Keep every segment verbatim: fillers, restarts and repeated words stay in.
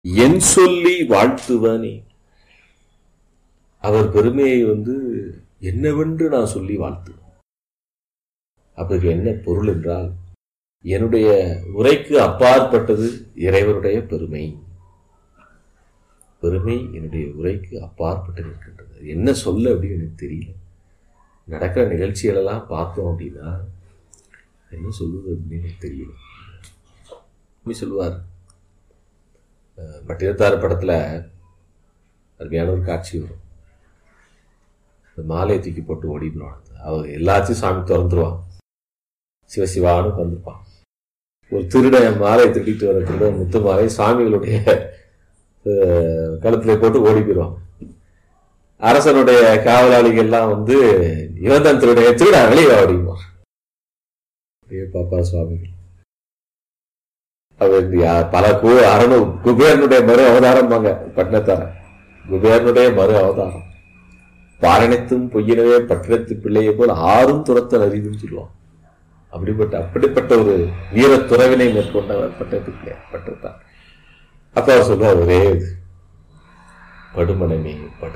என் சொல்லி வாழ்த்துவனே. அவர் பெருமையை வந்து என்னவென்று நான் சொல்லி வாழ்த்துவேன். அப்படி என்ன பொருள் என்றால், என்னுடைய உரைக்கு அப்பாற்பட்டது இறைவனுடைய பெருமை. பெருமை என்னுடைய உரைக்கு அப்பாற்பட்டு இருக்கின்றது. என்ன சொல்ல அப்படின்னு எனக்கு தெரியல. நடக்கிற நிகழ்ச்சிகளெல்லாம் பார்த்தோம் அப்படின்னா என்ன சொல்லுவது அப்படின்னு எனக்கு தெரியல. சொல்லுவார், பட்டினத்தார் படத்துல அருமையான ஒரு காட்சி வரும். மாலையை தூக்கி போட்டு ஓடிடுவான். அவர் எல்லாத்தையும் சாமி திறந்துருவான். சிவசிவான்னு வந்துருப்பான். ஒரு திருடன் மாலையை திருடிட்டு வர திருடன் முத்து மாலை சாமிகளுடைய கழுத்துல போட்டு ஓடி போயிடுவான். அரசனுடைய காவலாளிகள் எல்லாம் வந்து இவன் தான் திருடைய திருடா வெளியே ஓடிடுவான். பாப்பா சுவாமிகள் அவர் பல கு அரணு குபேரனுடைய மறு அவதாரம் வாங்க. பட்டினத்தார குபேரனுடைய மறு அவதாரம். பாரணைத்தும் பொய்யினவே பட்டினத்து பிள்ளையை போல் ஆறும் துரத்தல் அறிவுன்னு சொல்லுவான். அப்படிப்பட்ட அப்படிப்பட்ட ஒரு வீர துறவினை மேற்கொண்டவர் பட்டத்து பிள்ளை பட்டினத்தார். அப்ப அவர் சொல்லுவார், ஒரே படுமனமே படு,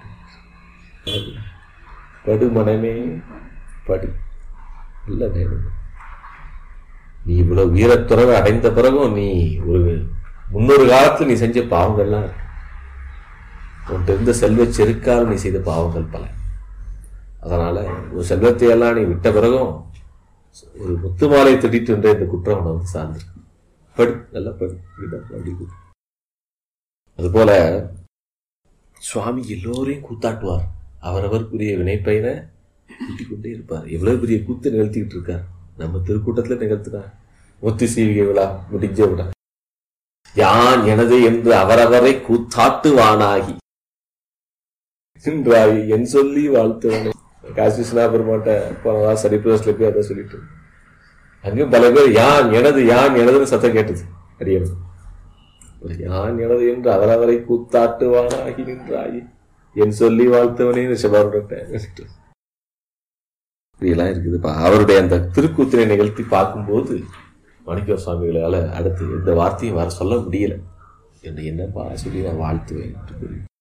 படுமனமே படு. இல்ல வேணும், நீ இவ்வளவு வீரத்துறவை அடைந்த பிறகும் நீ ஒரு முன்னொரு காலத்துல நீ செஞ்ச பாவங்கள்லாம் இருக்கு. உன்ட்டு இருந்த செல்வ செருக்கால் நீ செய்த பாவங்கள் பல. அதனால ஒரு செல்வத்தை எல்லாம் நீ விட்ட பிறகும் ஒரு முத்து மாலை திட்டிட்டு என்ற இந்த குற்றம் உன வந்து சார்ந்து படு, நல்லா படு. அதுபோல சுவாமி எல்லோரையும் கூத்தாட்டுவார். அவரவருக்குரிய வினைப்பயனை கூட்டிக் கொண்டே இருப்பார். எவ்வளவு பெரிய கூத்து நிகழ்த்திக்கிட்டு இருக்கார். நம்ம திருக்கூட்டத்துல நிகழ்த்தினார். முத்து சீவிகை விழா முடிஞ்ச விழா. யான் எனது என்று அவரவரை கூத்தாட்டுவானாகி என்றாய் என் சொல்லி வாழ்த்துவானே. காசிஸ்னா பெருமாட்ட போனதா சரிப்பிரஸ்ல போய் அதை சொல்லிட்டு அங்கேயும் பல பேர் யான் எனது யான் எனதுன்னு சத்தம் கேட்டது. அடியணும் யான் எனது என்று அவரவரை கூத்தாட்டுவானாகி நின்றாய் என் சொல்லி வாழ்த்துவனே சிவருடன் இப்படியெல்லாம் இருக்குதுப்பா. அவருடைய அந்த திருக்கூத்திரை நிகழ்த்தி பார்க்கும்போது மாணிக்க சுவாமிகளால அடுத்து எந்த வார்த்தையும் வர சொல்ல முடியல. என்ன என்னப்பா சொல்லி நான் வாழ்த்துவேன்.